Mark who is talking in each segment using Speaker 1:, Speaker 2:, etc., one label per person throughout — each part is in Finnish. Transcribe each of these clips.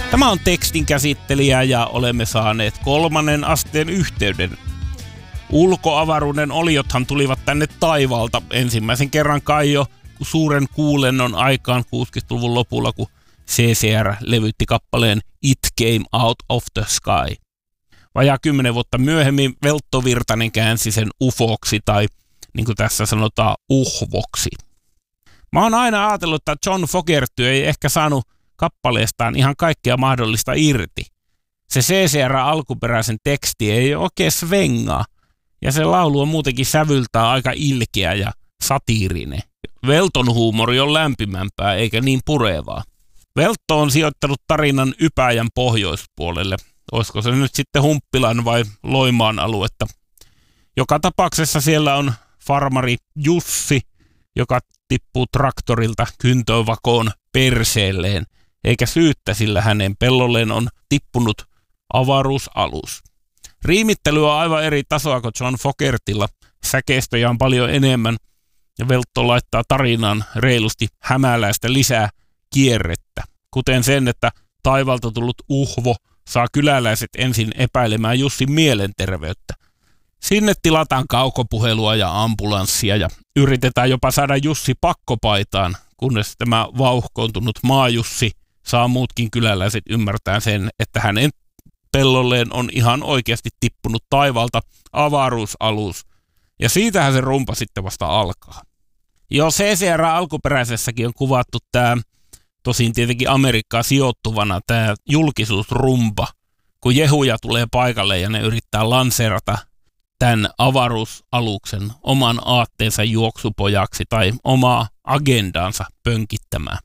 Speaker 1: Tämä on tekstin käsittelijä ja olemme saaneet 3. asteen yhteyden. Ulkoavaruuden oliothan tulivat tänne taivaalta ensimmäisen kerran kai jo suuren kuulennon aikaan 60-luvun lopulla, kun CCR levytti kappaleen It Came Out of the Sky. Vajaa 10 vuotta myöhemmin Veltto Virtanen käänsi sen ufoksi tai niin kuin tässä sanotaan uhvoksi. Mä oon aina ajatellut, että John Fogerty ei ehkä saanut kappaleestaan ihan kaikkea mahdollista irti. Se CCR-alkuperäisen teksti ei oikein svengaa, ja se laulu on muutenkin sävyltää aika ilkeä ja satiirinen. Velton huumori on lämpimämpää eikä niin purevaa. Veltto on sijoittanut tarinan Ypäjän pohjoispuolelle. Olisiko se nyt sitten Humppilan vai Loimaan aluetta? Joka tapauksessa siellä on farmari Jussi, joka tippuu traktorilta kyntövakoon perseelleen, eikä syyttä, sillä hänen pellolleen on tippunut avaruusalus. Riimittely on aivan eri tasoa kuin John Fogertylla. Säkeistöjä on paljon enemmän ja Veltto laittaa tarinaan reilusti hämäläistä lisää kierrettä. Kuten sen, että taivalta tullut uhvo saa kyläläiset ensin epäilemään Jussin mielenterveyttä. Sinne tilataan kaukopuhelua ja ambulanssia ja yritetään jopa saada Jussi pakkopaitaan, kunnes tämä vauhkoontunut maajussi saa muutkin kyläläiset ymmärtää sen, että hänen pellolleen on ihan oikeasti tippunut taivalta avaruusalus. Ja siitähän se rumpa sitten vasta alkaa. Jo CCR alkuperäisessäkin on kuvattu tämä, tosin tietenkin Amerikkaan sijoittuvana, tämä julkisuusrumpa, kun jehuja tulee paikalle ja ne yrittää lanseerata tämän avaruusaluksen oman aatteensa juoksupojaksi tai omaa agendaansa pönkittämään.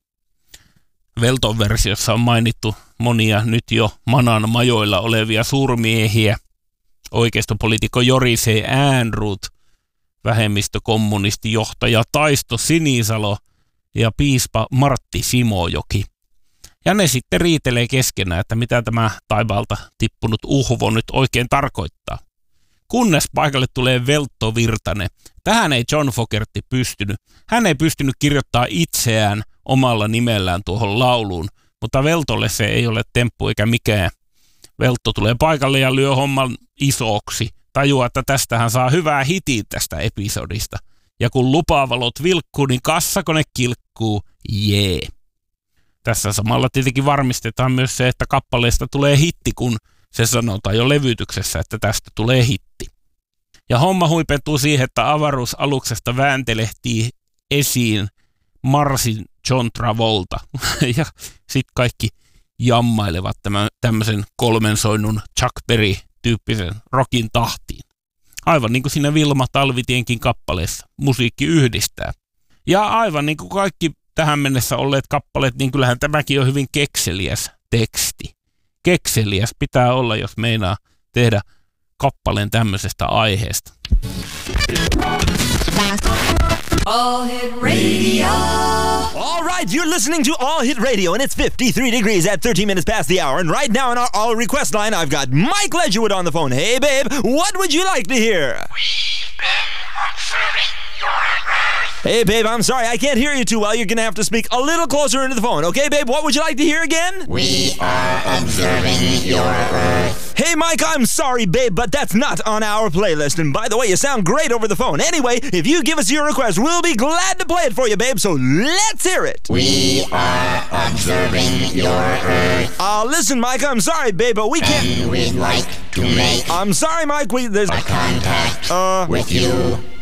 Speaker 1: Velton versiossa on mainittu monia nyt jo manan majoilla olevia suurmiehiä. Oikeistopoliitikko Jori C. Ehrnrooth, vähemmistökommunistijohtaja Taisto Sinisalo ja piispa Martti Simojoki. Ja ne sitten riitelee keskenään, että mitä tämä taivaalta tippunut uhvo nyt oikein tarkoittaa. Kunnes paikalle tulee Veltto Virtanen. Tähän ei John Fogerty pystynyt. Hän ei pystynyt kirjoittamaan itseään omalla nimellään tuohon lauluun, mutta Veltolle se ei ole temppu eikä mikään. Veltto tulee paikalle ja lyö homman isoksi. Tajuaa, että tästähän saa hyvää hitin tästä episodista. Ja kun lupavalot vilkkuu, niin kassakone kilkkuu. Jee. Tässä samalla tietenkin varmistetaan myös se, että kappaleesta tulee hitti, kun se sanotaan jo levytyksessä, että tästä tulee hitti. Ja homma huipentuu siihen, että avaruusaluksesta vääntelehtii esiin Marsin John Travolta. Ja sitten kaikki jammailevat tämmöisen 3 soinnun Chuck Berry-tyyppisen rockin tahtiin. Aivan niin kuin siinä Vilma Talvitienkin kappaleessa. Musiikki yhdistää. Ja aivan niin kuin kaikki tähän mennessä olleet kappaleet, niin kyllähän tämäkin on hyvin kekseliäs teksti. Kekseliäs pitää olla, jos meinaa tehdä kappaleen tämmöisestä aiheesta.
Speaker 2: All Hit Radio.
Speaker 3: All right, you're listening to All Hit Radio, and it's 53 degrees at 13 minutes past the hour. And right now on our All Request line, I've got Mike Ledgerwood on the phone. Hey, babe, what would you like to hear?
Speaker 4: We've been observing your Earth.
Speaker 3: Hey, babe, I'm sorry, I can't hear you too well. You're gonna have to speak a little closer into the phone. Okay, babe, what would you like to hear again?
Speaker 4: We are observing your Earth.
Speaker 3: Hey, Mike, I'm sorry, babe, but that's not on our playlist. And by the way, you sound great over the phone. Anyway, if you give us your request, we'll be glad to play it for you, babe, so let's hear it.
Speaker 4: We are observing your Earth.
Speaker 3: Listen, Mike, I'm sorry, babe, but we can't...
Speaker 4: And we'd like to make
Speaker 3: I'm sorry, Mike, there's...
Speaker 4: contact with you.